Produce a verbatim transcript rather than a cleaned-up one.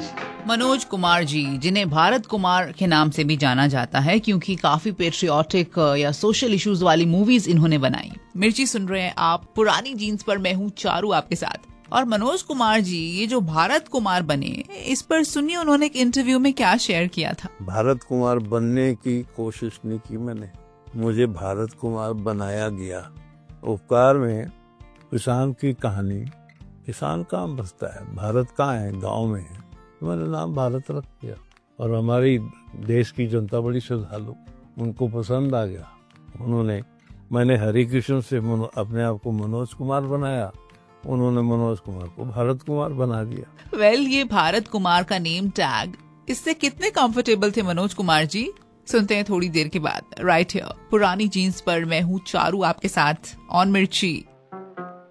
मनोज कुमार जी, जिन्हें भारत कुमार के नाम से भी जाना जाता है क्योंकि काफी पेट्रियोटिक या सोशल इश्यूज वाली मूवीज इन्होंने बनाई। मिर्ची सुन रहे हैं आप, पुरानी जीन्स पर मैं हूँ चारू आपके साथ। और मनोज कुमार जी ये जो भारत कुमार बने, इस पर सुनिए उन्होंने एक इंटरव्यू में क्या शेयर किया था। भारत कुमार बनने की कोशिश नहीं की मैंने, मुझे भारत कुमार बनाया गया। उपकार में किसान की कहानी, किसान कहाँ बसता है, भारत कहाँ है, गाँव में है, मैंने नाम भारत रख दिया। और हमारी देश की जनता बड़ी श्रद्धालु, उनको पसंद आ गया। उन्होंने, मैंने हरि कृष्ण से अपने आप को मनोज कुमार बनाया, उन्होंने मनोज कुमार को भारत कुमार बना दिया। वेल well, ये भारत कुमार का नेम टैग, इससे कितने कंफर्टेबल थे मनोज कुमार जी? सुनते हैं थोड़ी देर के बाद, राइट हियर, पुरानी जीन्स पर मैं हूँ चारू आपके साथ ऑन मिर्ची।